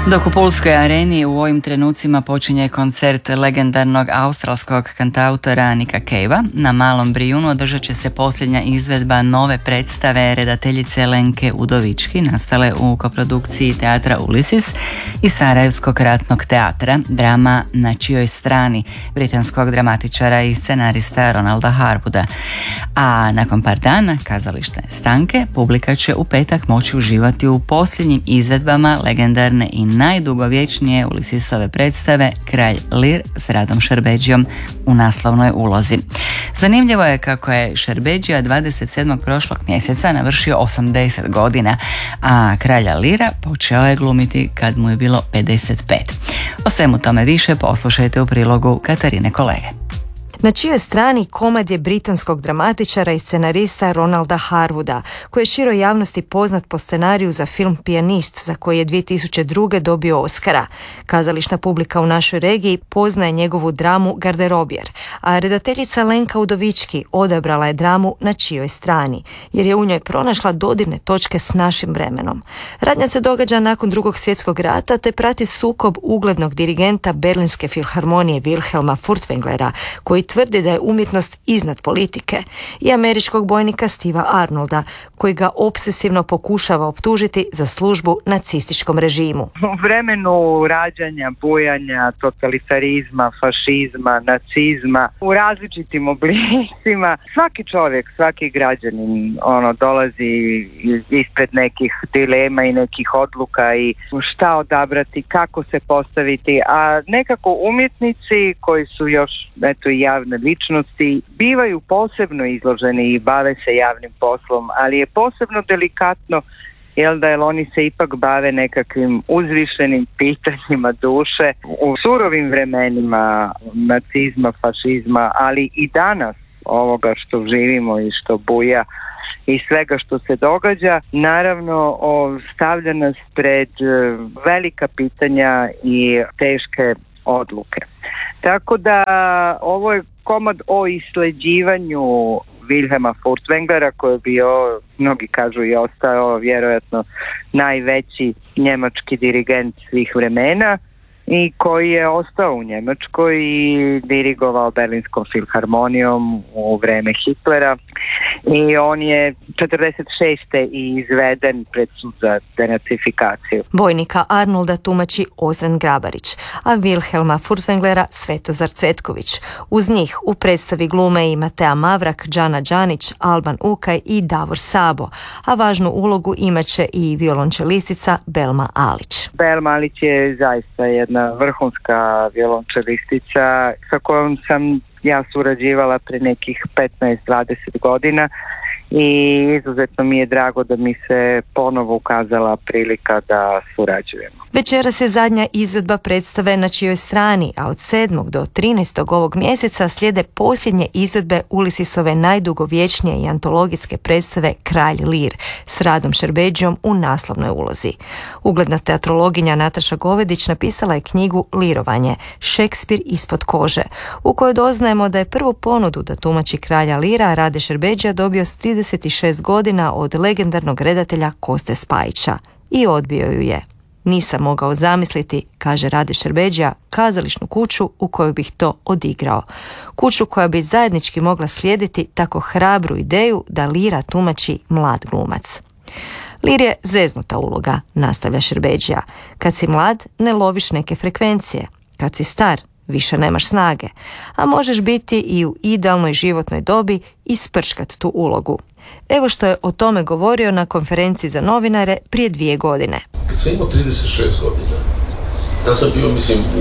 Dok u Pulskoj areni u ovim trenucima počinje koncert legendarnog australskog kantautora Nicka Cavea, na Malom Brijunu održat će se posljednja izvedba nove predstave redateljice Lenke Udovički, nastale u koprodukciji teatra Ulysses i Sarajevskog ratnog teatra, drama Na čijoj strani, britanskog dramatičara i scenarista Ronalda Harwooda. A nakon par dana kazališne stanke, publika će u petak moći uživati u posljednjim izvedbama legendarne i najdugovječnije Ulyssesove predstave Kralj Lir s Radom Šerbedžijom u naslovnoj ulozi. Zanimljivo je kako je Šerbedžija 27. prošlog mjeseca navršio 80 godina, a Kralja Lira počeo je glumiti kad mu je bilo 55. O svemu tome više poslušajte u prilogu Katarine Kolege. Na čijoj strani komad je britanskog dramatičara i scenarista Ronalda Harwooda, koji je široj javnosti poznat po scenariju za film Pijanist, za koji je 2002. dobio Oscara. Kazališna publika u našoj regiji poznaje njegovu dramu Garderobjer, a redateljica Lenka Udovički odabrala je dramu Na čijoj strani, jer je u njoj pronašla dodirne točke s našim vremenom. Radnja se događa nakon Drugog svjetskog rata te prati sukob uglednog dirigenta Berlinske filharmonije Wilhelma Furtwänglera, koji tvrdi da je umjetnost iznad politike, i američkog bojnika Steva Arnolda, koji ga obsesivno pokušava optužiti za službu nacističkom režimu. U vremenu rađanja, bujanja, totalitarizma, fašizma, nacizma, u različitim oblicima, svaki čovjek, svaki građanin dolazi ispred nekih dilema i nekih odluka i šta odabrati, kako se postaviti, a nekako umjetnici koji su još javne ličnosti bivaju posebno izloženi i bave se javnim poslom, ali je posebno delikatno jer oni se ipak bave nekakvim uzvišenim pitanjima duše u surovim vremenima nacizma, fašizma, ali i danas ovoga što živimo i što buja i svega što se događa, naravno stavlja nas pred velika pitanja i teške odluke. Tako da ovo je komad o isleđivanju Wilhelma Furtwänglera, koji je bio, mnogi kažu i ostao, vjerojatno najveći njemački dirigent svih vremena i koji je ostao u Njemačkoj i dirigovao Berlinskom filharmonijom u vreme Hitlera. I on je 46. i izveden pred sud za denacifikaciju. Bojnika Arnolda tumači Ozren Grabarić, a Wilhelma Furtwänglera Svetozar Cvetković. Uz njih u predstavi glume i Matea Mavrak, Džana Džanić, Alban Ukaj i Davor Sabo, a važnu ulogu imaće i violončelistica Belma Alić. Belma Alić je zaista jedna vrhunska violončelistica sa kojom sam ja surađivala pre nekih 15-20 godina i izuzetno mi je drago da mi se ponovo ukazala prilika da surađujemo. Večeras je zadnja izvedba predstave Na čijoj strani, a od 7. do 13. ovog mjeseca slijede posljednje izvedbe Ulyssesove najdugovječnije i antologijske predstave Kralj Lir s Radom Šerbedžijom u naslovnoj ulozi. Ugledna teatrologinja Nataša Govedić napisala je knjigu Lirovanje, Šekspir ispod kože, u kojoj doznajemo da je prvu ponudu da tumači Kralja Lira Rade Šerbedžija dobio s 36 godina od legendarnog redatelja Koste Spajića i odbio ju je. Nisam mogao zamisliti, kaže Rade Šerbedžija, kazališnu kuću u kojoj bih to odigrao. Kuću koja bi zajednički mogla slijediti tako hrabru ideju da Lira tumači mlad glumac. Lir je zeznuta uloga, nastavlja Šerbedžija. Kad si mlad, ne loviš neke frekvencije. Kad si star, više nemaš snage. A možeš biti i u idealnoj životnoj dobi i sprčkat tu ulogu. Evo što je o tome govorio na konferenciji za novinare prije 2 godine. Kad sam imao 36 godina, da sam bio,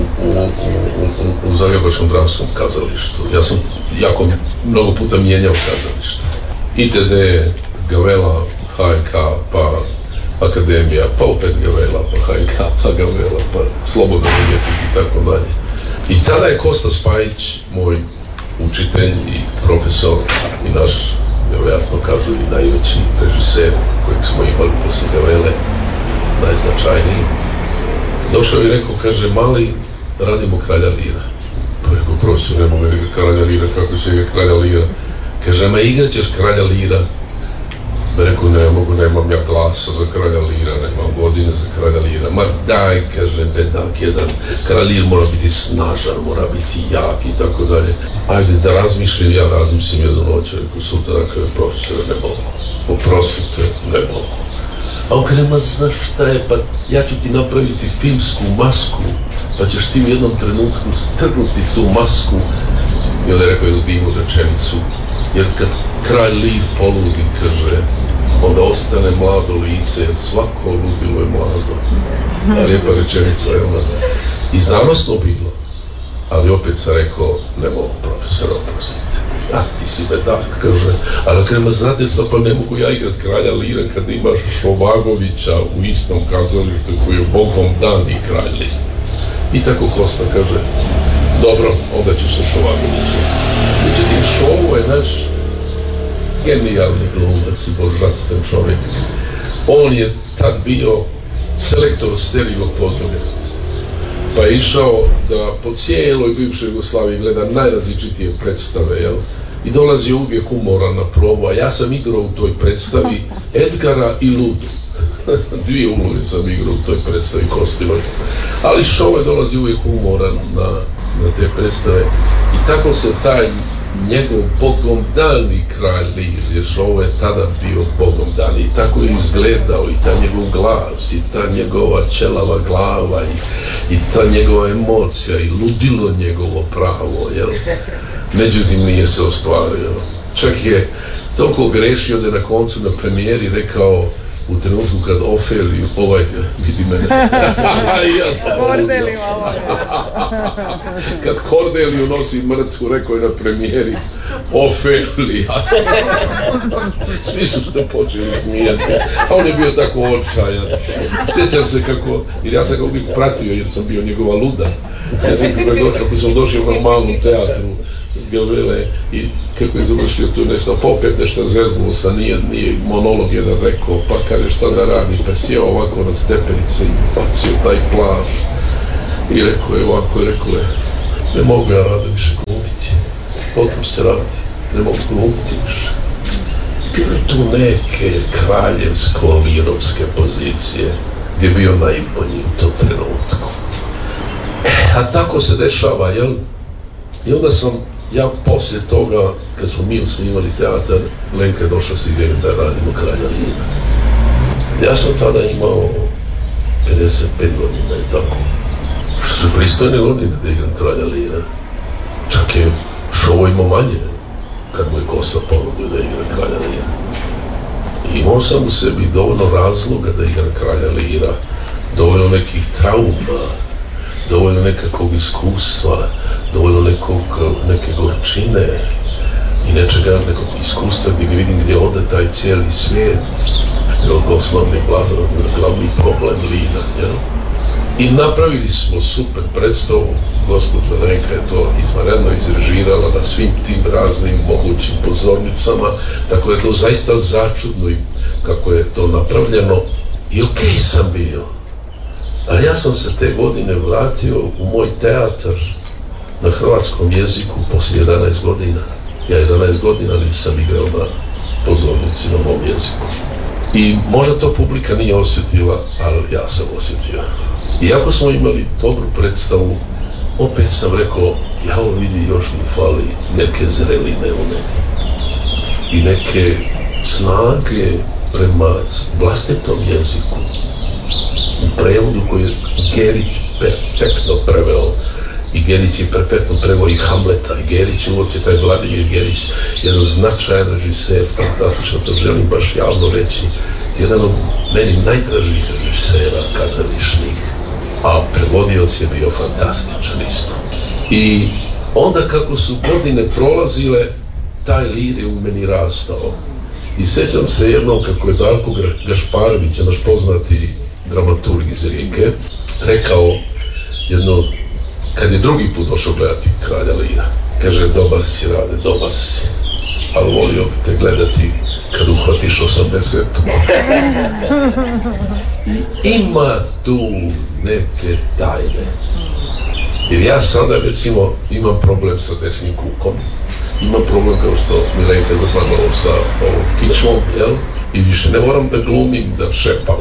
u Zagrebačkom dramskom kazalištu. Ja sam jako mnogo puta mijenjao kazalište. ITD, Gavela, HNK, pa Akademija, pa opet Gavela, pa HNK, pa Gavela, pa Slobodno umjetnik i tako dalje. I tada je Kosta Spajić, moj učitelj i profesor i naš, vjerojatno kažu i najveći režiser kojeg smo imali poslije Gavele, najznačajniji, došao i rekao, kaže, mali, radimo Kralja Lira. Pa rekao, profesor, ne mogu Kralja Lira, kako se je Kralja Lira? Kaže, ma igrat ćeš Kralja Lira Rekao, ne mogu, nemam ja glasa za kralja Lira, nemam godine za kralja Lira. Ma daj, kaže, bedak jedan, kralj Lir mora biti snažan, mora biti jak i tako dalje. Ajde da razmišljam, ja razmišljam jednu noć, rekao, sutra, kaže, profesore, ne mogu. Oprostite, ne mogu. A on kaže, ma znaš šta je, pa ja ću ti napraviti filmsku masku, pa ćeš ti u jednom trenutku strgnuti tu masku. I onda je rekao jednu divnu rečenicu, jer kad kralj Lir poludi, kaže, onda ostane mlado lice, jer svako ludilo je mlado. Lijepa rečenica je ona. I zanosno bilo, ali opet sam rekao, ne mogu, profesor, oprostite. A, ti si bedak, kaže, ali kada me znate, pa ne mogu ja igrat kralja Lira kad imaš Šovagovića u istom kazalištu koji je Bogom dan i kralj Lir. I tako Kosta kaže, dobro, onda ću se Šovagoviću. Međutim, Šovo je naš genijalni glumac i božanstven čovjek. On je tad bio selektor sterilnog pozorja. Pa je išao da po cijeloj bivšoj Jugoslaviji gleda najrazličitije predstave, jel? I dolazi uvijek umoran na probu, a ja sam igrao u toj predstavi Edgara i Ludu. Dvije uloge sam igrao u toj predstavi Kostiloj. Ali Šovo je dolazi uvijek umoran na te predstave. I tako se taj njegov bogomdani kralj Lir, jer Šovo je tada bio bogomdani, i tako je izgledao i ta njegov glas i ta njegova ćelava glava i ta njegova emocija i ludilo njegovo pravo, jel? Međutim, nije se ostvario. Čak je toliko grešio da je na koncu na premijeri rekao, u trenutku kad Ofeliju, vidi mene, ja sam kad Kordeliju nosi mrtvu, rekao je na premijeri, Ofelija. Svi su to počeli smijati, a on je bio tako očajan. Sjećam se kako, jer ja sam ga uvijek pratio, jer sam bio njegova luda. Kako sam došao u normalnom teatru Gelvele i kako je završio tu nešto, pa opet nešto zeznuo sa, nije monolog jedan rekao, pa kaže šta da radi, pa sjeo ovako na stepenice i bacio taj plaž i rekao je ovako, ne mogu ja rado više glumiti, potom se radi, ne mogu glumiti više. Bilo je tu neke kraljevsko-lirovske pozicije gdje je bio najbolji u tom trenutku. A tako se dešava, jel? I onda sam ja poslije toga, kad smo mi snimali teatar, Lenka je došla s idejom da radimo kralja Lira. Ja sam tada imao 55 godina i tako. Što su pristojne godine da igram kralja Lira. Čak je Šovo imao manje, kad mu je Kosta ponudio da igra kralja Lira. Imao sam u sebi dovoljno razloga da igram kralja Lira, dovoljno nekih trauma, dovoljno nekakvog iskustva, dovoljno neke gorčine i nečega, nekog iskustva gdje vidim gdje ode taj cijeli svijet, što je osnovni glavni problem Lira, jel? I napravili smo super predstavu, gospođa Lenka je to izvanredno izrežirala na svim tim raznim mogućim pozornicama, tako da je to zaista začudno i kako je to napravljeno i okej sam bio. Ali ja sam se te godine vratio u moj teatar na hrvatskom jeziku poslije 11 godina. Ja 11 godina nisam igrao na pozornici na mom jeziku. I možda to publika nije osjetila, ali ja sam osjetio. Iako smo imali dobru predstavu, opet sam rekao, jao vidi, još mi fali neke zreline u meni. I neke snage prema vlastitom jeziku. U prevodu koji je Gerić perfektno preveo, i Gerić je perfektno preveo i Hamleta, i Gerić je uopće taj Vladimir Gerić, jedan značajan režiser, fantastično, to želim baš javno reći, jedan od meni najdražih režisera kazališnih, a prevodioc je bio fantastičan isto. I onda kako su godine prolazile, taj Lir je u meni rastao. I sjećam se jednom kako je Darko Gašparović, naš poznati dramaturg iz Rijeke, rekao jedno, kad je drugi put došao gledati kralja Lira, kaže, dobar si Rade, dobar si, ali volio bi te gledati kad uhvatiš 80. Ima tu neke tajne. Jer ja sada, recimo, imam problem sa desnim kukom, imam problem kao što Milenka zapadala sa ovom kičmom, jel? i više ne moram da glumim, da šepam.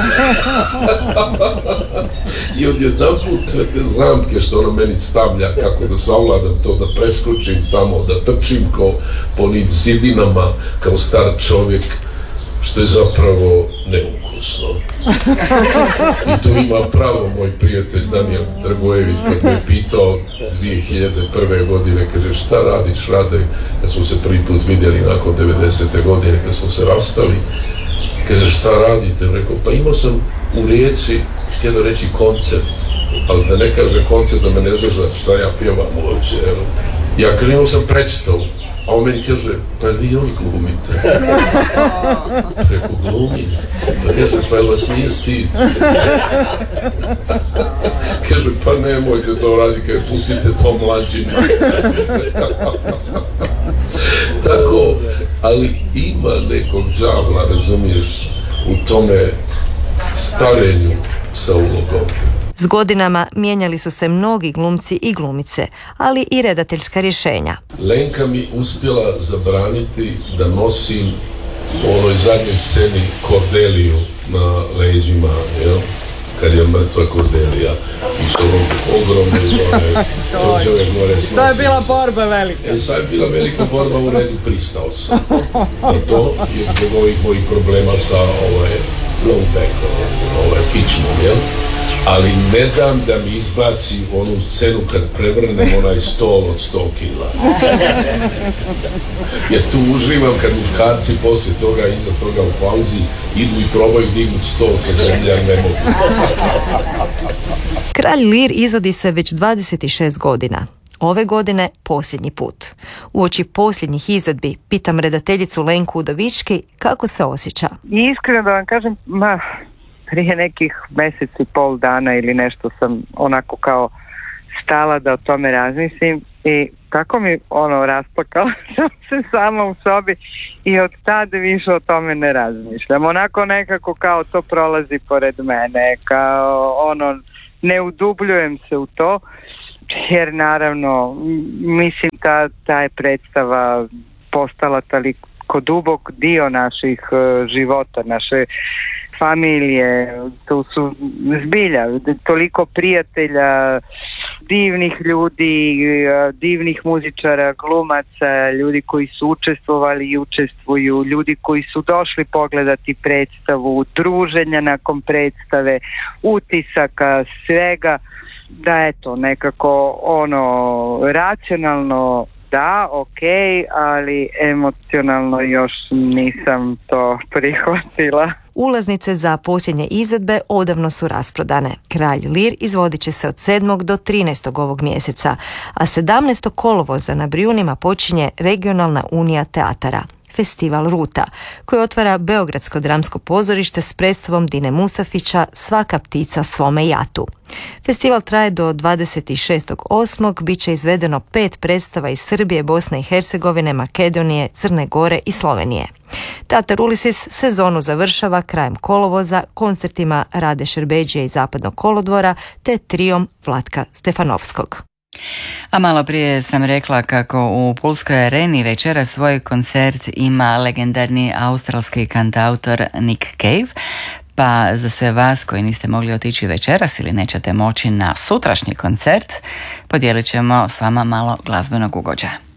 I odjedanput sve te zamke što ona meni stavlja, kako da savladam to, da preskočim tamo, da trčim po onim zidinama kao star čovjek, što je zapravo neukusno. I to ima pravo moj prijatelj Daniel Dragojević kad me pitao 2001. godine, kaže šta radiš, Rade, kad smo se prvi put vidjeli nakon 90. godine, kad smo se rastali, kaže šta radite, rekao pa imao sam u Rijeci, htjelo reći koncert, ali da ne kaže koncert da me ne zna šta ja pjevam uopće, ja krenuo sam predstavu. A on meni kaže, pa vi još glumite? Preko glumim. Pa kaže, pa jel vas nije stid? Kaže, pa nemojte to raditi, kaže, pustite to mlađima. Tako, ali ima nekog đavla, razumiješ, u tome starenju sa ulogom. S godinama mijenjali su se mnogi glumci i glumice, ali i redateljska rješenja. Lenka mi uspjela zabraniti da nosim u onoj zadnjoj sceni Kordeliju na leđima, jel? Kad je mrtva Kordelija i s ovom ogromne gore, tođove gore. To je bila borba velika. Sad je bila velika borba, u redu pristao sam. A to je zbog ovih mojih problema sa low backom, kičmom, jel? Ali ne dam da mi izbaci onu scenu kad prevrnem onaj stol od 100 kila. Jer tu uživam kad muškarci poslije toga, iza toga u pauzi, idu i probaju dignuti stol sa zemlje, ali ne mogu. Kralj Lir izvodi se već 26 godina. Ove godine posljednji put. Uoči posljednjih izvedbi pitam redateljicu Lenku Udovički kako se osjeća. Iskreno da vam kažem, prije nekih mjesec i pol dana ili nešto sam onako kao stala da o tome razmislim i tako mi rasplakala sam se sama u sobi i od tada više o tome ne razmišljam. Onako nekako kao to prolazi pored mene, kao ne udubljujem se u to jer naravno mislim ta je predstava postala toliko dubok dio naših života, naše familije, tu su zbilja toliko prijatelja, divnih ljudi, divnih muzičara, glumaca, ljudi koji su učestvovali i učestvuju, ljudi koji su došli pogledati predstavu, druženja nakon predstave, utisaka, svega, da je to nekako racionalno da, ok, ali emocionalno još nisam to prihvatila. Ulaznice za posljednje izvedbe odavno su rasprodane. Kralj Lir izvodit će se od 7. do 13. ovog mjeseca, a 17. kolovoza na Brijunima počinje Regionalna unija teatara, Festival Ruta, koji otvara Beogradsko dramsko pozorište s predstavom Dine Musafića Svaka ptica svome jatu. Festival traje do 26.8. bit će izvedeno 5 predstava iz Srbije, Bosne i Hercegovine, Makedonije, Crne Gore i Slovenije. Teatar Ulisis sezonu završava krajem kolovoza koncertima Rade Šerbeđije iz Zapadnog kolodvora te trijom Vlatka Stefanovskog. A malo prije sam rekla kako u Pulskoj areni večera svoj koncert ima legendarni australski kantautor Nick Cave, pa za sve vas koji niste mogli otići večeras ili nećete moći na sutrašnji koncert, podijelit ćemo s vama malo glazbenog ugođaja.